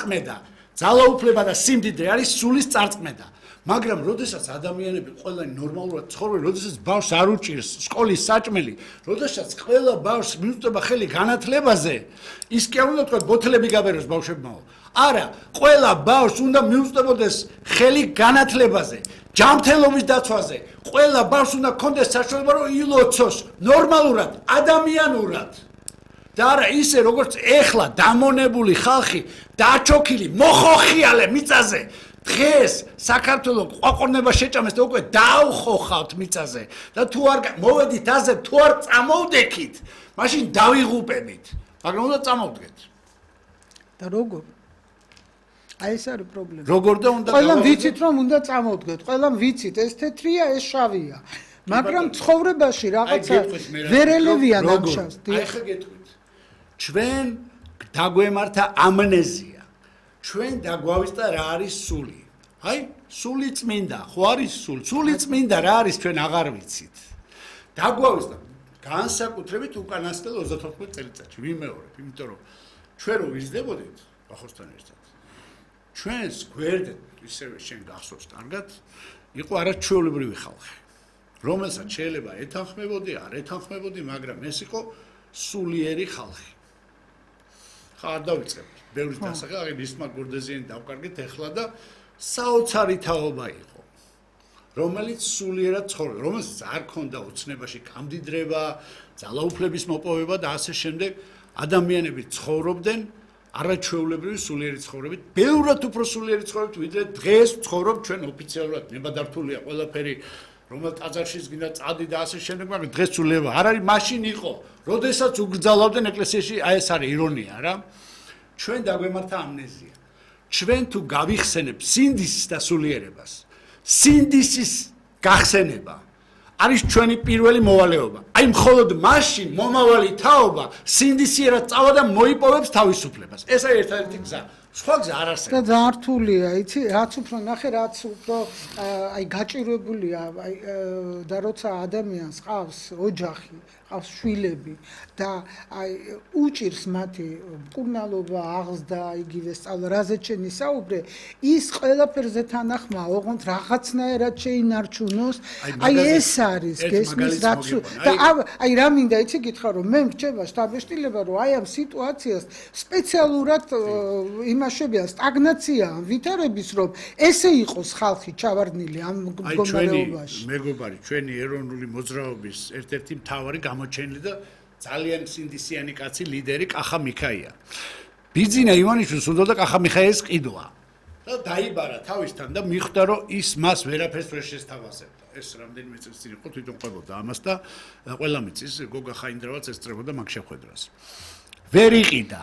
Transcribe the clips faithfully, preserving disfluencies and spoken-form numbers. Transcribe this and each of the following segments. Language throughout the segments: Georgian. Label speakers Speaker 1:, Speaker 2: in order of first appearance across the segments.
Speaker 1: წარწმედა, ძალაუფლება და სიმდიდრე არის სულის წარწმედა. მაგრამ როდესაც ადამიანები ყველანი ნორმალურად ცხოვრობენ, როდესაც ბავშვს არ უჭირს სკოლის საჭმელი, როდესაც ყველა ბავშვს მიუწვდება ხელი განათლებაზე, ის კი არ უნდა თქვა ბოთლები გაბეროს ბავშვებმა. არა, ყველა ბავშვს უნდა მიუწვდებოდეს ხელი განათლებაზე, ჯანმრთელობის დაცვაზე. ყველა ბავშვს უნდა ქონდეს საშუალება რომ ილოცოს ნორმალურად, ადამიანურად. და არა ისე როგორც ეხლა დამონებული ხალხი დაჩოქილი მოხოხიალე მიწაზე დღეს საქართველოს ყვაყორნება შეჭამეს და უკვე დაუხოხავთ მიწაზე და თუ არ მოვედით აზე თუ არ წამოვდექით მაშინ დავიღუპებით მაგრამ უნდა წამოვდგეთ
Speaker 2: და როგორ აი ეს არის პრობლემა
Speaker 1: როგორ და უნდა
Speaker 2: ყველამ ვიცით რომ უნდა წამოვდგეთ ყველამ ვიცით ეს თეთრია ეს შავია მაგრამ ცხოვრებაში რაღაცა ვერ ელევიან ამ შავს
Speaker 1: აი ხა გეტყვით ჩვენ დაგვემართა ამნეზია ჩვენ დაგვავისწა რა არის სული აი სული წმინდა ხო არის სული სული წმინდა რა არის ჩვენ აღარ ვიცით დაგვავისწა განსაკუთრებით უკანასკნელ ოცდათოთხმეტ წელიწადში ვიმეორებ იმიტომ რომ ჩვენ რო ვიზრდებოდით ბახოსთან ერთად ჩვენს გვერდით ისევე შენ გახსოვს კარგად იყო არაჩვეულებრივი ხალხი რომელსაც შეიძლება ეთანხმებოდი არ ეთანხმებოდი მაგრამ ეს იყო სულიერი ხალხი ხა არ დავიწყებ ბევრის დასახელება აღი მისმა გორდეზიანი დავკარგეთ ეხლა და საოცარი თაობა იყო რომელიც სულიერად ცხოვრობდა რომელსაც არ ქონდა ოცნებაში გამდიდრება ძალაუფლების მოპოვება და ასე შემდეგ ადამიანები ცხოვრობდნენ არაჩვეულებრივი სულიერი ცხოვრებით ბევრად უფრო სულიერი ცხოვრებით ვიდრე დღეს ცხოვრობ ჩვენ ოფიციალურად ნებადართულია ყველაფერი რომელ ტაძარშიც გინდა წადი და ასე შემდეგ მაგრამ დღეს სულიერება არ არის მაშინ იყო როდესაც უგრძალავდნენ ეკლესიაში აი ეს არის ირონია რა ჩვენ დაგვემართა ამნეზია ჩვენ თუ გავიხსენებ სინდისის და სულიერებას სინდისის გახსენება არის ჩვენი პირველი მოვალეობა აი მხოლოდ მაშინ მომავალი თაობა სინდისიერად წავა და მოიპოვებს თავისუფლებას ეს არის ერთადერთი გზა სხვა გზა არ არსებობს
Speaker 2: და ძართულია იცი რაც უფრო ნახე რაც უფრო აი გაჭირვებულია აი და როცა ადამიანს ყავს ოჯახი ყავს შვილები და აი უჭირს მათი მკურნალობა აღზრდა იგივე სწავლა რაზეც შენ ისაუბრე ის ყველაფერზე თანახმა ოღონდ რაღაცნაირად შეინარჩუნოს აი ეს არის გესმის რაც და აი რა მინდა იცი გითხრა რომ მე მრჩება შტაბეშტილება რომ აი ამ სიტუაციას სპეციალურად იმაშებიან სტაგნაცია ვითარების რომ ესე იყოს ხალხი ჩავარდნილი ამ მდგომარეობაში
Speaker 1: მეგობარი ჩვენი ეროვნული მოძრაობის ერთ-ერთი მთავარი გამოჩენილი და ძალიან სინდისიანი კაცი ლიდერი კახა მიქაია. ბიძინა ივანიშვილს უნდა კახა მიქაიას ყიდვა და დაიბარა თავისთან და მიხვდა რომ ის მას ვერაფერს ვერ შესთავაზებდა. ეს რამდენიმე წელს წინ იყო თვითონ ყვებოდა ამას და ყველა მიწის გოგა ხაინდრავაც ესწრებოდა მაგ შეხვედრას. ვერ იყიდა.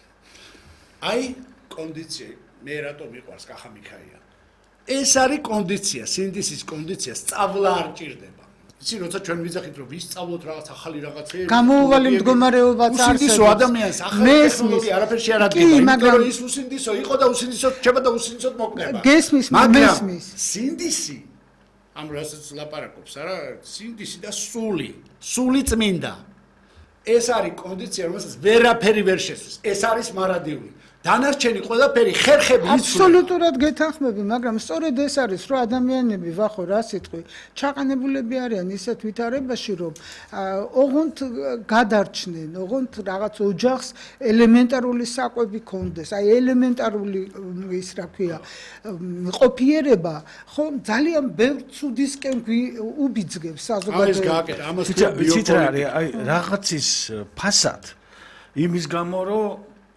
Speaker 1: აი კონდიცია მე რატომ მიყვარს კახა მიქაია. ეს არის კონდიცია, სინდისის კონდიცია, სწავლა არ ჭირდება. იცი როცა ჩვენ ვიძახით რომ ვისწავლოთ რაღაც ახალი რაღაცები
Speaker 2: გამოუვალი მდგომარეობაც არსებობს
Speaker 1: სინდისო ადამიანს ახალი ტექნოლოგია არაფერში არ ადგება იმიტომ რომ ის უსინდისო იყო და უსინდისო რჩება და უსინდისოდ მოკვდება
Speaker 2: გესმის მესმის
Speaker 1: სინდისი ამ რასაც ლაპარაკობს არა სინდისი და სული სული წმინდა ეს არის კონდიცია რომელსაც ვერაფერი ვერ შესწრებს ეს არის მარადიული დანარჩენი ყველაფერი ხერხები იცვლება.
Speaker 2: აბსოლუტურად გეთანხმები, მაგრამ სწორედ ეს არის, რომ ადამიანები ვახო რა სიტყვი, ჩაყენებულები არიან ისეთ ვითარებაში, რომ ოღონდ გადარჩნენ, ოღონდ რაღაც ოჯახს ელემენტარული საკვები ქონდეს, აი ელემენტარული ის რა ქვია, ყოფიერება, ხო ძალიან ბევრ ცუდისკენ უბიძგებს საზოგადოებას.
Speaker 1: აი ეს გააკეთა, ამას
Speaker 3: ვიცით რა არის, აი რაღაცის ფასად იმის გამო, რომ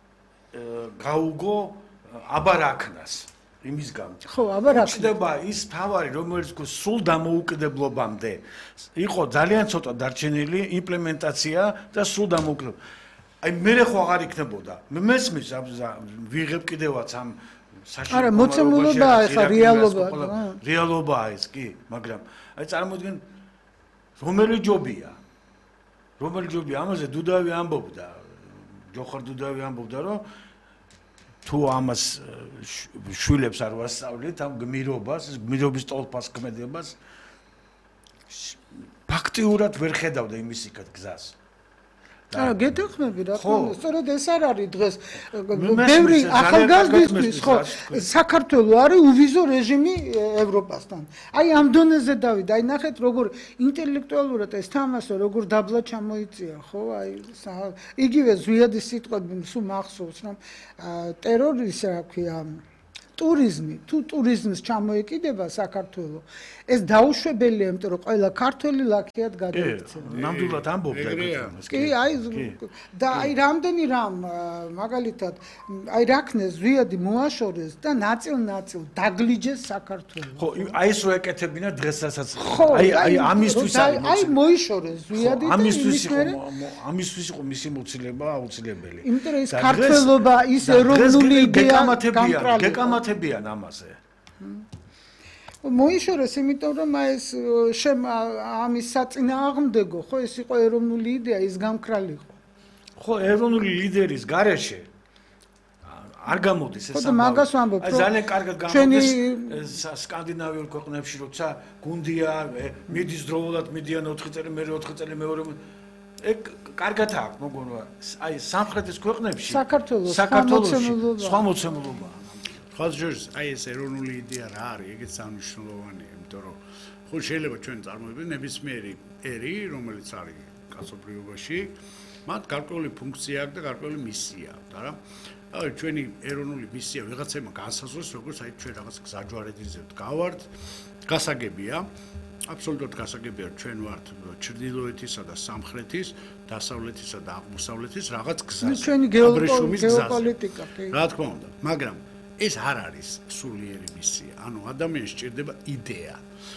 Speaker 3: გაუგო აბარაქნას იმის გამო.
Speaker 2: ხო, აბარაქნა.
Speaker 3: ხდება ის თავარი, რომელიც სულ დამოუკიდებლობამდე იყო ძალიან ცოტა დარჩენილი იმპლემენტაცია და სულ დამოუკიდებლობა. აი მე ხო აღარ იქნებოდა. მე მესმის ვიღებ კიდევაც ამ საშუალო
Speaker 2: არა, მოცემულობაა ეხა რეალობა.
Speaker 3: რეალობაა ეს კი, მაგრამ აი წარმოიდგენ რომელი ჯობია. რომელი ჯობია ამაზე დუდავი ამბობდა. ჯოხარ დუდავი ამბობდა რომ თუ ამას შვილებს არ ვასწავლეთ ამ გმირობას, გმირობის ტოლფას ქმედებას ფაქტიურად ვერ ხედავდა იმისიკად გზას.
Speaker 2: არა, გეთანხმები რა
Speaker 3: ხო.
Speaker 2: თქმა უნდა, სწორედ ეს არ არის დღეს
Speaker 3: მე
Speaker 2: ბევრი
Speaker 3: მესმის, ძალიან
Speaker 2: ახალგაზრდისთვის,
Speaker 3: კარგად
Speaker 2: ხო,
Speaker 3: მესმის, რა თქვი.
Speaker 2: საქართველო არის უვიზო რეჟიმი ე, ევროპასთან. აი ამ დონეზე დავიდა, აი ნახეთ როგორ ინტელექტუალურად ეს თამასო როგორ დაბლა ჩამოიწია, ხო? აი სა- იგივე ზვიადის სიტყვები სულ მახსოვს, რომ ა, ტერორის რა ქვია ტურიზმი, თუ ტურიზმს ჩამოეკიდება საქართველო, ეს დაუშვებელია, იმიტომ რომ ყველა ქართველი ლაქიად გადაიქცევა.
Speaker 3: ნამდვილად ამბობდა
Speaker 1: ეგრეა.
Speaker 3: ეგრეთ.
Speaker 2: კი, აი და აი რამდენი რამ ა, მაგალითად აი რაქნეს ზვიადი მოაშორეს და ნაწილ-ნაწილ დაგლიჯეს საქართველოს.
Speaker 3: ხო, აი ეს რო ეკეთებინა დღესაც.
Speaker 2: ხო,
Speaker 3: აი აი ამისთვის
Speaker 2: აი
Speaker 3: არის
Speaker 2: აი მოიშორეს ზვიადი და
Speaker 3: ამისთვის
Speaker 2: იმის
Speaker 3: იყო
Speaker 2: მერე
Speaker 3: მო- მო- ამისთვის იყო მისი მოცილება აუცილებელი.
Speaker 2: იმიტომ რომ ის
Speaker 3: და
Speaker 2: ქართველობა,
Speaker 3: დღეს-
Speaker 2: ის
Speaker 3: და დღეს
Speaker 2: ეროვნული იდეა
Speaker 3: გეკამათებიან,
Speaker 2: გამკრალიყო.
Speaker 3: გეკამათებიან ამაზე.
Speaker 2: მოიშორეს, იმიტომ რომ აი ეს შემ ამის საწინააღმდეგო, ხო, ეს იყო ეროვნული იდეა, ის გამკრალიყო.
Speaker 3: ხო, ეროვნული ლიდერის გარეშე არ გამოდის ეს
Speaker 2: ხო, და მაგას ვამბობ,
Speaker 3: აი
Speaker 2: რომ
Speaker 3: ძალიან კარგად
Speaker 2: ჩვენი-
Speaker 3: გამოდის ს- სკანდინავიურ ქვეყნებში, როცა გუნდია, ე, მიდის დროულად, მიდიან ოთხი წელი, მე ოთხი წელი მეორე ეგ კარგად აქვს, მოგონა. აი სამხრეთის ქვეყნებში
Speaker 2: საქართველოს სხვა
Speaker 3: საქართველოში
Speaker 2: მოცემულობაა.
Speaker 3: სხვა მოცემულობაა.
Speaker 1: ხალხს აი ეს ეროვნული იდეა რა არის, ეგეც სამნიშნულოვანია, იმიტომ რომ ხო შეიძლება ჩვენ წარმოვიდგინოთ ნებისმიერი ერი, რომელიც არის კაცობრიობაში, მათ გარკვეული ფუნქცია აქვს და გარკვეული მისია აქვს, არა? აი ჩვენი ეროვნული მისია ვიღაცებმა განსაზღვრეს, როგორც აი ჩვენ რაღაც გზაჯვარედინზე გავართ, გასაგებია, აბსოლუტურად გასაგებია, ჩვენ ვართ ჩრდილოეთისა და სამხრეთის, დასავლეთისა და აღმოსავლეთის რაღაც გზაზე.
Speaker 2: ნუ ჩვენი
Speaker 1: აბრეშუმის გზაზე.
Speaker 2: გეოპოლიტიკა, კი.
Speaker 1: რა თქმა უნდა, მაგრამ ეს არ არის სულიერი მისია. ანუ ადამიანს სჭირდება იდეა.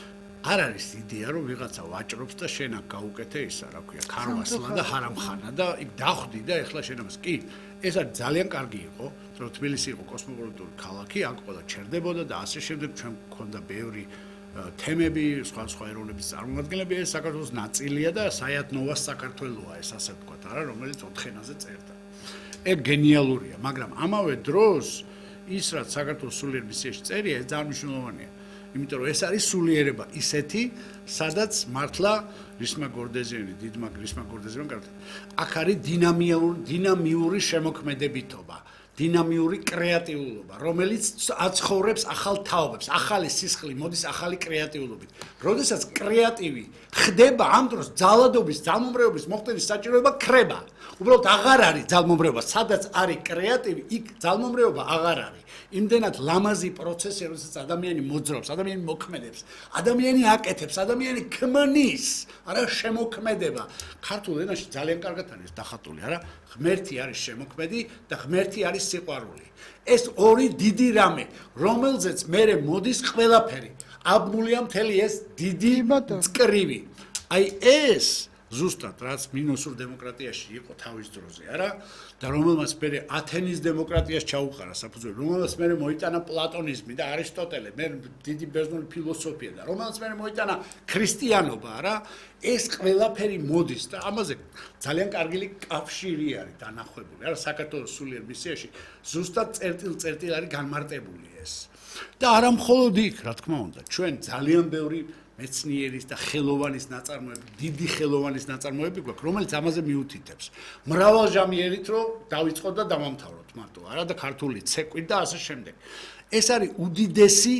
Speaker 1: არ არის იდეა, რომ ვიღაცა ვაჭრობს და შენ აქ გაუკეთე ისა, რა ქვია, ქარვასლა და ჰარამხანა და იქ დახვდი და ეხლა შენ ამას კი, ეს არის ძალიან კარგი იყო, რომ თბილისი იყო კოსმოპოლიტური ქალაქი, აქ ყველა ჩერდებოდა და ასე შემდეგ ჩვენ გქონდა ბევრი თემები, სხვა სხვა ეროვნების წარმომადგენლები, ეს საქართველოს ნაწილია და საიათნოვას საქართველოა ეს ასე ვთქვათ, არა, რომელიც ოთხენაზე წერდა. ეგ გენიალურია, მაგრამ ამავე დროს ის რაც საქართველოს სულიერ მისიაში წერია, ეს ძალიან მნიშვნელოვანია. იმიტომ რომ ეს არის სულიერება ისეთი, სადაც მართლა რისმა გორდეზიანი, დიდმა რისმა გორდეზიანმა კარგად. აქ არის დინამიური დინამიური შემოქმედებითობა, დინამიური კრეატიულობა, რომელიც აცხოვრებს ახალ თაობებს, ახალი სისხლი მოდის ახალი კრეატიულობით. როდესაც კრეატივი ხდება, ამ დროს ძალადობის, ძალმომრეობის მოხდენის საჭიროება ქრება. უბრალოდ აღარ არის ძალმომრეობა, სადაც არის კრეატივი, იქ ძალმომრეობა აღარ არის. იმდენად ლამაზი პროცესი, როდესაც ადამიანი მოძრაობს, ადამიანი მოქმედებს, ადამიანი აკეთებს, ადამიანი ქმნის, არა შემოქმედება. ქართულ ენაში ძალიან კარგად არის დახატული, არა? ღმერთი არის შემოქმედი და ღმერთი არის სიყვარული. ეს ორი დიდი რამე, რომელზეც მერე მოდის ყველაფერი. აბმულია მთელი ეს დიდი მწკრივი. აი ეს ზუსტად რაც მინოსურ დემოკრატიაში იყო თავის დროზე, არა? და რომელმაც მერე ათენის დემოკრატიას ჩაუყარა საფუძველი, რომელმაც მერე მოიტანა პლატონიზმი და არისტოტელე, მე დიდი ბერძნული ფილოსოფია და რომელმაც მერე მოიტანა ქრისტიანობა, არა? ეს ყველაფერი მოდის და ამაზე ძალიან კარგი კავშირი არის დანახვებული, არა? საქართველოს სულიერ მისიაში ზუსტად წერტილ-წერტილ არის განმარტებული ეს. და არა მხოლოდ იქ, რა თქმა უნდა, ჩვენ ძალიან ბევრი მეცნიერის და ხელოვანის ნაწარმოები, დიდი ხელოვანის ნაწარმოები გვაქვს, რომელიც ამაზე მიუთითებს. მრავალჟამიერით რომ დავიწყოთ და დავამთავროთ მარტო, არა და ქართული ცეკვით და ასე შემდეგ. ეს არის უდიდესი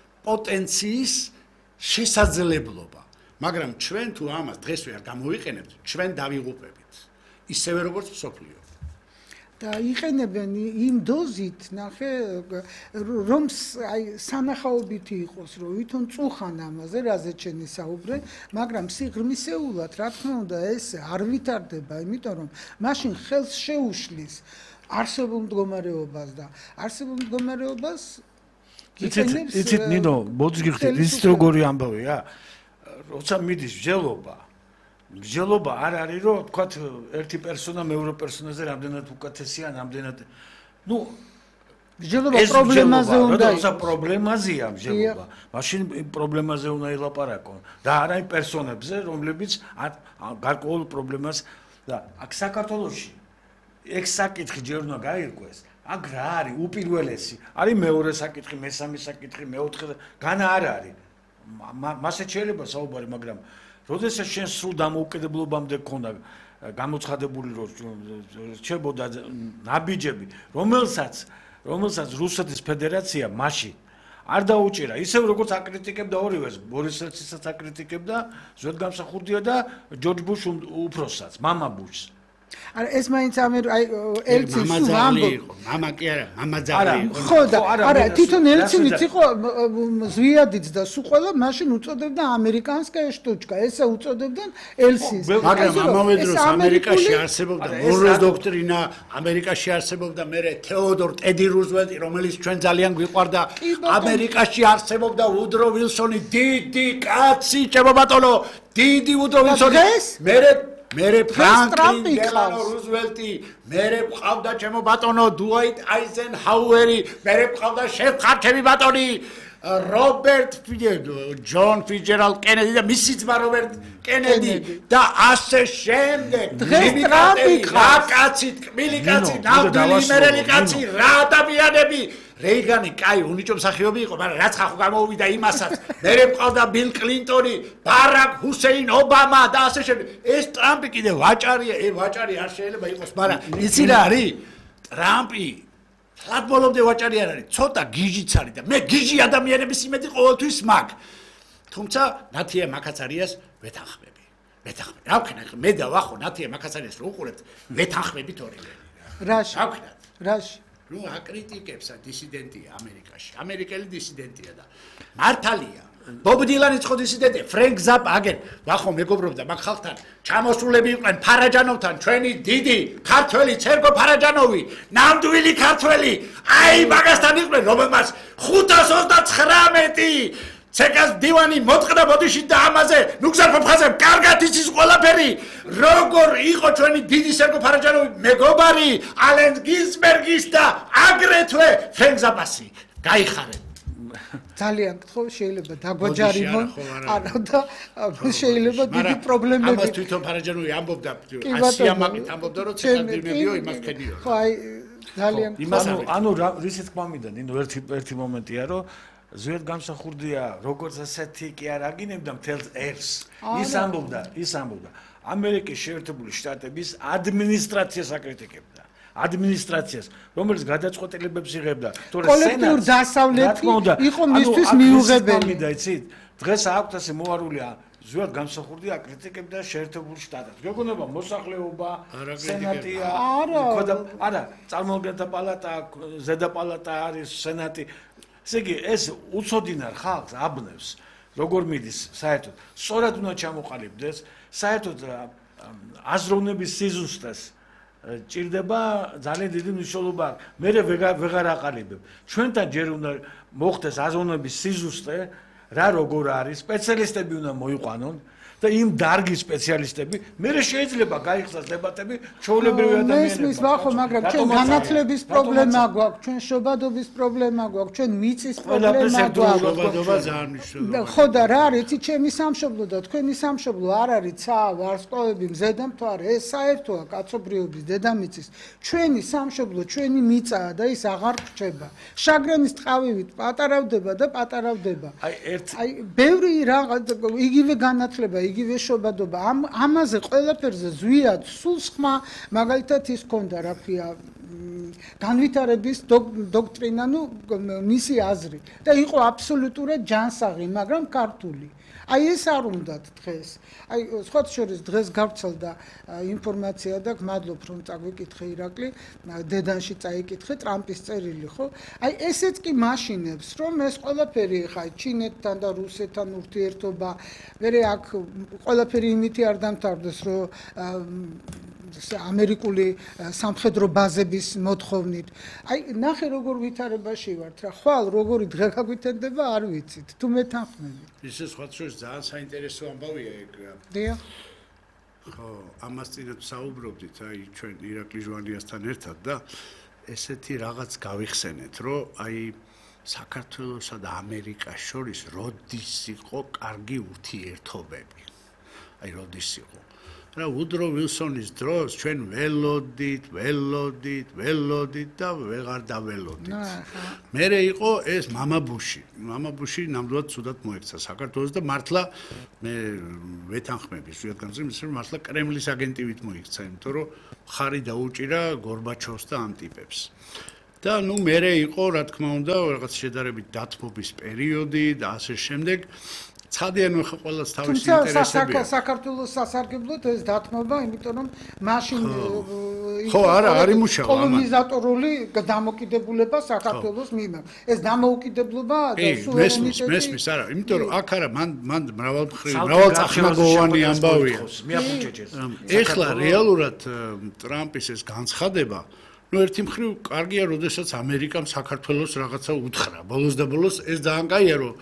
Speaker 1: პოტენციის შესაძლებლობა. მაგრამ ჩვენ თუ ამას დღეს ვერ გამოვიყენებთ, ჩვენ დავიღუპებით. ისევე როგორც მსოფლიო.
Speaker 2: და იყენებენ იმ დოზით, ნახე, რომ აი სანახაობითი იყოს, რომ ვითომ წუხან ამაზე, რაზეც შენ ისაუბრე, მაგრამ სიღრმისეულად, რა თქმა უნდა, ეს არ ვითარდება, იმიტომ რომ მაშინ ხელს შეუშლის არსებულ მდგომარეობას და არსებულ მდგომარეობას
Speaker 3: იცით, იცით, ნინო, მოდი გიხდით, ის როგორი ამბავია? როცა მიდის მსჯელობა, მსჯელობა არ არის, რომ თქვათ ერთი პერსონა მეორე პერსონაზე რამდენად უკეთესია, რამდენად ნუ
Speaker 2: მსჯელობა პრობლემაზე უნდა
Speaker 3: იყოს. როცა პრობლემაზეა მსჯელობა, მაშინ პრობლემაზე უნდა ილაპარაკონ და არა იმ პერსონებზე, რომლებიც გარკვეულ პრობლემას და აქ საქართველოში ეგ საკითხი ჯერ უნდა გაირკვეს. აქ რა არის უპირველესი? არის მეორე საკითხი, მესამე საკითხი, მეოთხე, განა არ არის. მასე შეიძლება საუბარი, მაგრამ როდესაც შენ სრულ დამოუკიდებლობამდე გქონდა გამოცხადებული რომ რჩებოდა ნაბიჯები, რომელსაც რომელსაც რუსეთის ფედერაცია მაშინ არ დაუჭირა, ისევ როგორც აკრიტიკებდა ორივეს, ბორის ელცისაც აკრიტიკებდა, ზვეთგამსახურდია და ჯორჯ ბუშ უფროსსაც, მამა ბუშს.
Speaker 2: არა ეს მაინც ამერ აი ელცინს
Speaker 1: ამბობ მამა კი არა მამა ძაღლი იყო
Speaker 2: ხო და არა თვითონ ელცინიც იყო ზვიადიც და სულ ყველა მაშინ უწოდებდა ამერიკანსკაია შტუჩკა ესა უწოდებდნენ ელცინს
Speaker 1: მაგრამ ამავე დროს ამერიკაში არსებობდა მოროს დოქტრინა ამერიკაში არსებობდა მერე თეოდორ ტედი რუზველტი რომელიც ჩვენ ძალიან გვიყვარდა ამერიკაში არსებობდა უდრო ვილსონი დიდი კაცი ჩემო ბატონო დიდი უდრო ვილსონი მერე მერე ფრანკლინ დელანო რუზველტი, მერე ყავდა ჩემო ბატონო დუაიტ აიზენჰაუერი, მერე ყავდა შეფხარჩები ბატონი რობერტ ჯონ ფიჯერალდ კენედი და მისი ძმა რობერტ კენედი და ასე შემდეგ.
Speaker 2: დღეს ტრამპი
Speaker 1: რა კაცი, კმილი კაცი, ნამდვილი იმერელი კაცი, რა ადამიანები რეიგანი კაი უნიჭო მსახიობი იყო, მაგრამ რაც ხახო გამოუვიდა იმასაც. მერე ყავდა ბილ კლინტონი, ბარაკ ჰუსეინ ობამა და ასე შემდეგ. ეს ტრამპი კიდე ვაჭარია, ე ვაჭარი არ შეიძლება იყოს, მაგრამ იცი რა არის? ტრამპი ხალხ ბოლომდე ვაჭარი არ არის, ცოტა გიჟიც არის და მე გიჟი ადამიანების იმედი ყოველთვის მაგ. თუმცა ნათია მაკაცარიას ვეთანხმები. ვეთანხმები. რა ვქნა, მე და ვახო ნათია მაკაცარიას რო უყურებთ, ვეთანხმებით ორივე.
Speaker 2: რაში?
Speaker 1: რა ვქნა?
Speaker 2: რაში?
Speaker 1: ნუ აკრიტიკებსა დისიდენტია ამერიკაში. ამერიკელი დისიდენტია და მართალია. ბობ დილანი ხო დისიდენტია, ფრენკ ზაპა აგენ, ვახო მეგობრობდა მაგ ხალხთან, ჩამოსულები იყვნენ ფარაჯანოვთან, ჩვენი დიდი ქართველი ცერგო ფარაჯანოვი, ნამდვილი ქართველი. აი მაგასთან იყვნენ, რომელმაც ხუთას ოცდათხრამეტი ცეკას დივანი მოტყდა ბოდიში და ამაზე ნუგზარ ფოფხაზე კარგად იცის ყველაფერი. როგორ იყო ჩვენი დიდი სერგო ფარაჯანოვი მეგობარი ალენ გინსბერგის და აგრეთვე ფრენკ ზაპასი. გაიხარეთ.
Speaker 2: ძალიან გთხოვ შეიძლება დაგვაჯარიმონ არა და შეიძლება დიდი პრობლემები
Speaker 1: ამას თვითონ ფარაჯანოვი ამბობდა ასიამაკით ამბობდა რომ ცეკადიმებიო იმას ქენიო
Speaker 2: ხო აი ძალიან
Speaker 3: ანუ ანუ რისიც თქმა მინდა ნინო ერთი ერთი მომენტია რომ ზვეთგამსახურდია როგორც ასეთი კი არ აგინებდა მთელს ერს ის ამბობდა ის ამბობდა ამერიკის შეერთებული შტატების ადმინისტრაციას აკრიტიკებდა ადმინისტრაციას რომელიც გადაწყვეტილებებს იღებდა თორე
Speaker 2: კოლექტიურ დასავლეთი იყო მისთვის მიუღებელი
Speaker 3: და იცით დღეს აქვს ასე მოარულია ზვეთგამსახურდია აკრიტიკებდა შეერთებულ შტატებს გეგონება მოსახლეობა სენატია
Speaker 2: არა
Speaker 3: არა წარმომადგენელთა პალატა ზედა პალატა არის სენატი ესე იგი ეს უცოდინარ ხალხს აბნევს როგორ მიდის საერთოდ სწორად უნდა ჩამოყალიბდეს საერთოდ აზროვნების სიზუსტეს ჭირდება ძალიან დიდი მნიშვნელობა. მე ვეღარ აყალიბებ. ჩვენთან ჯერ უნდა მოხდეს აზროვნების სიზუსტე, რა როგორ არის, სპეციალისტები უნდა მოიყვანონ და იმ დარგის სპეციალისტები, მე შეიძლება გაიხსნას დებატები ჩვეულებრივი ადამიანებთან.
Speaker 2: მესმის ვახო, მაგრამ ჩვენ განათლების პრობლემა გვაქვს, ჩვენ შობადობის პრობლემა გვაქვს, ჩვენ მიწის პრობლემა გვაქვს.
Speaker 1: შობადობა ძალიან მნიშვნელოვანია.
Speaker 2: ხო და რა არის, იცი ჩემი სამშობლო და თქვენი სამშობლო არ არის ცა, ვარსკვლავები, მზედამთვარე, ეს საერთოა კაცობრიობის დედამიწის. ჩვენი სამშობლო, ჩვენი მიწაა და ის აღარ რჩება. შაგრენის ტყავივით პატარავდება და პატარავდება.
Speaker 3: აი ერთ
Speaker 2: აი ბევრი რაღაც იგივე განათლება იგივე შობადობა ამ ამაზე ყველაფერზე ზვიად სულ ხმა მაგალითად ის ქონდა რა ქვია განვითარების დოქტრინა ნუ მისი აზრი და იყო აბსოლუტურად ჯანსაღი მაგრამ ქართული აი ეს არ უნდათ დღეს აი სხვა შორის დღეს გავრცელდა ინფორმაცია და გმადლობ რომ წაგვიკითხე ირაკლი დედანში წაიკითხე ტრამპის წერილი ხო აი ესეც კი მაშინებს რომ ეს ყველაფერი ხა ჩინეთთან და რუსეთთან ურთიერთობა მერე აქ ყველაფერი იმითი არ დამთავრდეს რომ ამერიკული სამხედრო ბაზების მოთხოვნით. აი ნახე როგორ ვითარებაში ვართ რა. ხვალ როგორი დღე გაგვიტენდება არ ვიცით. თუ მეთანხმებით.
Speaker 1: ისე სხვა შორის ძალიან საინტერესო ამბავია ეგ.
Speaker 2: დიახ.
Speaker 1: ხო, ამას წინათ საუბრობდით აი ჩვენ ირაკლი ჟვანიასთან ერთად და ესეთი რაღაც გავიხსენეთ, რომ აი საქართველოსა და ამერიკას შორის როდის იყო კარგი ურთიერთობები. აი როდის იყო რა უდრო ვილსონის დროს ჩვენ ველოდით, ველოდით, ველოდით და ვეღარ დაველოდით. მერე იყო ეს მამა ბუში. მამა ბუში ნამდვილად ცუდად მოექცა საქართველოს და მართლა მე ვეთანხმები ზუსტად განსაკუთრებით რომ მართლა კრემლის აგენტივით მოიქცა, იმიტომ რომ ხარი დაუჭირა გორბაჩოვს და ამ ტიპებს. და ნუ მერე იყო რა თქმა უნდა რაღაც შედარებით დათმობის პერიოდი და ასე შემდეგ. ცხადიან ხა ყველას თავისი ინტერესებია.
Speaker 2: თუმცა საქართველოს სასარგებლოდ ეს დათმობა, იმიტომ რომ მაშინ
Speaker 1: ხო, არა, არ იმუშავა ამან.
Speaker 2: კოლონიზატორული დამოკიდებულება საქართველოს მიმართ. ეს დამოუკიდებლობა და სუვერენიტეტი.
Speaker 1: მესმის, არა, იმიტომ რომ აქ არა, მან მან მრავალმხრივი, მრავალწახნაგოვანი ამბავია. ეხლა რეალურად ტრამპის ეს განცხადება ну ერთი მხრივ კარგია, როდესაც ამერიკამ საქართველოს რაღაცა უთხრა. ბოლოს და ბოლოს ეს ძალიან კაია, რომ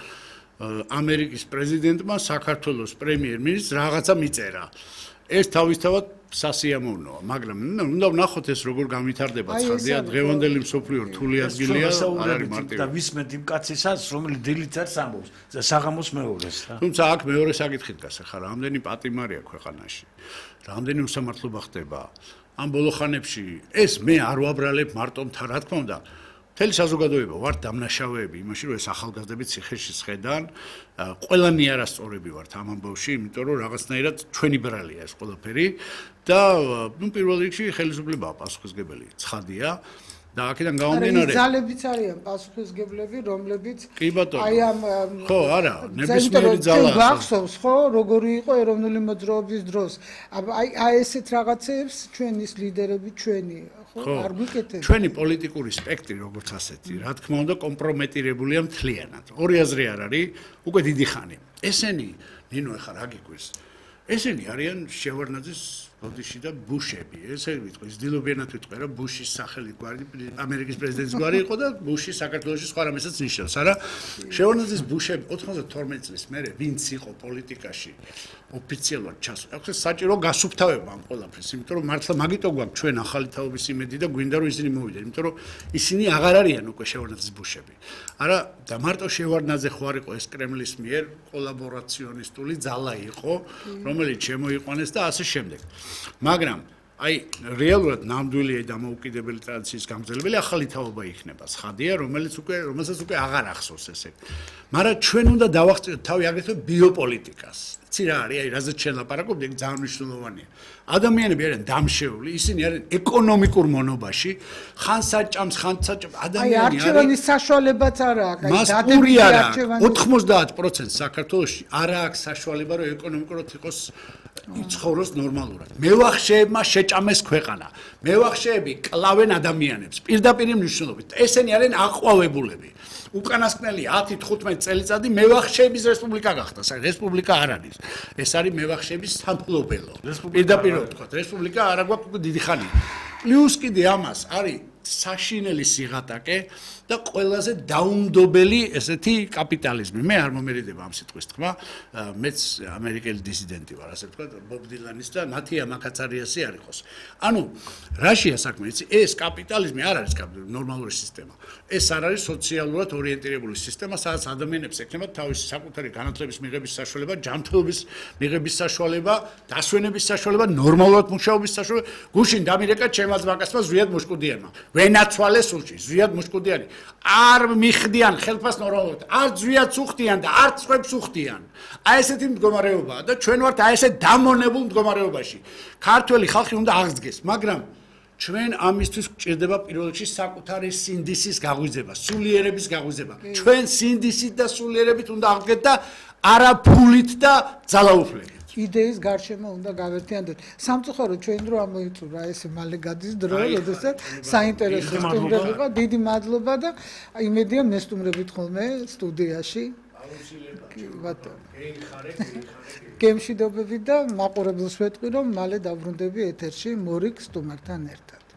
Speaker 1: ამერიკის პრეზიდენტმა საქართველოს პრემიერ-მინისტრს რაღაცა მიწერა. ეს თავისთავად სასიამოვნოა, მაგრამ უნდა ვნახოთ ეს როგორ გამვითარდება ცხადია, დღევანდელი მსოფლიო რთული ადგილია, არ არის მარტივი.
Speaker 3: და ვისმენთ იმ კაცისას, რომელიც დილით არს ამბობს, საღამოს მეორეს რა.
Speaker 1: თუმცა აქ მეორე საკითხით გასახა, რამდენი პატიმარია ქვეყანაში, რამდენი უსამართლობა ხდება. ამ ბოლო ხანებში ეს მე არ ვაბრალებ მარტო მთა, რა თქმა უნდა. მთელი საზოგადოება ვართ დამნაშავეები იმაში, რომ ეს ახალგაზრდები ციხეში სხედან, ყველანი არასწორები ვართ ამ ამბავში, იმიტომ რომ რაღაცნაირად ჩვენი ბრალია ეს ყველაფერი და ნუ პირველ რიგში ხელისუფლებაა პასუხისმგებელი, ცხადია. და აქედან გამომდინარე
Speaker 2: ძალებიც არიან პასუხისმგებლები, რომლებიც
Speaker 1: კი ბატონო.
Speaker 2: აი ამ
Speaker 1: ხო, არა, ნებისმიერი ძალაა.
Speaker 2: გახსოვს ხო, როგორი იყო ეროვნული მოძრაობის დროს. აი აი ესეთ რაღაცებს ჩვენის ლიდერები ჩვენი ხო არ გვიკეთებს.
Speaker 1: ჩვენი პოლიტიკური სპექტრი როგორც ასეთი, რა თქმა უნდა, კომპრომეტირებულია მთლიანად. ორი აზრი არ არის, უკვე დიდი ხანი. ესენი, ნინო ეხა რა გიგვეს? ესენი არიან შევარდნაძის ბოდიში და ბუშები. ესე ვიტყვი, ძილობიანად ვიტყვი რა ბუშის სახელი გვარი ამერიკის პრეზიდენტის გვარი იყო და ბუში საქართველოში სხვა რამესაც ნიშნავს, არა? შევარდნაძის ბუშები ოცდათორმეტ წლის მერე ვინც იყო პოლიტიკაში ოფიციალურად ჩასულ. ახლა საჭირო გასუფთავება ამ ყველაფერს, იმიტომ რომ მართლა მაგიტო გვაქვს ჩვენ ახალი თაობის იმედი და გვინდა რომ ისინი მოვიდნენ, იმიტომ რომ ისინი აღარ არიან უკვე შევარდნაძის ბუშები. არა, და მარტო შევარდნაძე ხო არ იყო ეს კრემლის მიერ კოლაბორაციონისტული ძალა იყო, რომელიც შემოიყვანეს და ასე შემდეგ. მაგრამ აი რეალურად ნამდვილი დამოუკიდებელი ტრადიციის გამგზელებელი ახალი თაობა იქნება, ცხადია, რომელიც უკვე რომელსაც უკვე აღარ ახსოვს ესე. მაგრამ ჩვენ უნდა დავახციოთ თავი აგრეთვე ბიოპოლიტიკას. იცი რა არის, აი რაზეც ჩვენ ლაპარაკობთ, ეგ ძალიან მნიშვნელოვანია. ადამიანები არიან დამშეული, ისინი არიან ეკონომიკურ მონობაში, ხან საჭამს, ხან საჭამს, ადამიანები
Speaker 2: არიან. აი არჩევანის საშუალებაც არა აქვს,
Speaker 1: აი დადებული არჩევანი. ოცდაათ პროცენტს საქართველოში არ აქვს საშუალება, რომ ეკონომიკურად იყოს იცხოვროს ნორმალურად. მევახშეებმა შეჭამეს ქვეყანა. მევახშეები კლავენ ადამიანებს. პირდაპირ მნიშვნელობით. ესენი არიან აყვავებულები. უკანასკნელი ათი თხუთმეტი წელიწადი მევახშეების რესპუბლიკა გახდა. საერთოდ რესპუბლიკა არ არის. ეს არის მევახშეების სამფლობელო. პირდაპირ ვთქვათ, რესპუბლიკა არ აქვს უკვე დიდი ხანია. პლუს კიდე ამას არის საშინელი სიღატაკე და ყველაზე დაუნდობელი ესეთი კაპიტალიზმი. მე არ მომერიდება ამ სიტყვის თქმა, მეც ამერიკელი დისიდენტი ვარ, ასე ვთქვათ, ბობ დილანის და ნათია მაკაცარიასი არ იყოს. ანუ რაშია საქმე, იცი, ეს კაპიტალიზმი არ არის ნორმალური სისტემა. ეს არ არის სოციალურად ორიენტირებული სისტემა, სადაც ადამიანებს ექნებათ თავისი საკუთარი განათლების მიღების საშუალება, ჯანმრთელობის მიღების საშუალება, დასვენების საშუალება, ნორმალურად მუშაობის საშუალება. გუშინ დამირეკა ჩემმა ძმაკაცმა ზვიად მუშკუდიანმა. ვენაცვალე სულში, ზვიად მუშკუდიანი. არ მიხდიან ხელფას ნორმალურად, არ ზვიადს უხდიან და არ წვებს უხდიან. აი ესეთი მდგომარეობაა და ჩვენ ვართ აი ესეთ დამონებულ მდგომარეობაში. ქართველი ხალხი უნდა აღსდგეს, მაგრამ ჩვენ ამისთვის გვჭირდება პირველ რიგში საკუთარი სინდისის გაღვიძება, სულიერების გაღვიძება. ჩვენ სინდისით და სულიერებით უნდა აღდგეთ და არა ფულით და ძალაუფლებით.
Speaker 2: იდეის გარშემო უნდა გავერთიანდეთ. სამწუხაროდ ჩვენ დრო ამოიწურა ესე მალე გადის დრო, როდესაც საინტერესო სტუმრები იყო. დიდი მადლობა და იმედია მესტუმრებით ხოლმე სტუდიაში. გემშვიდობები და მაყურებელს ვეთყვი, რომ მალე დავბრუნდები ეთერში მორიგ სტუმართან ერთად.